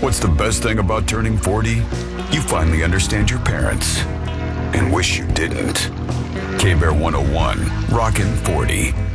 What's the best thing about turning 40? You finally understand your parents and wish you didn't. K-Bear 101, Rockin' 40.